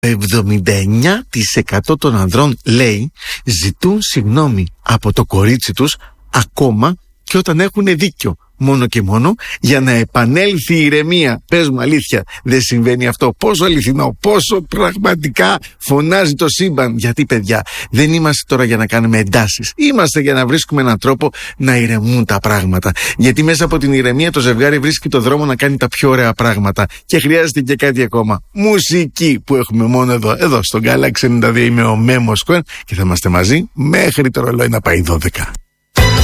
79% των ανδρών, λέει, ζητούν συγγνώμη από το κορίτσι τους ακόμα και όταν έχουν δίκιο. Μόνο και μόνο για να επανέλθει η ηρεμία. Πες μου αλήθεια, δεν συμβαίνει αυτό? Πόσο αληθινό, πόσο πραγματικά φωνάζει το σύμπαν? Γιατί, παιδιά, δεν είμαστε τώρα για να κάνουμε εντάσεις. Είμαστε για να βρίσκουμε έναν τρόπο να ηρεμούν τα πράγματα. Γιατί μέσα από την ηρεμία το ζευγάρι βρίσκει το δρόμο να κάνει τα πιο ωραία πράγματα. Και χρειάζεται και κάτι ακόμα. Μουσική που έχουμε μόνο εδώ στον Galaxy 92. Είμαι ο Μέμος Cohen και θα είμαστε μαζί μέχρι το ρολόι να πάει 12.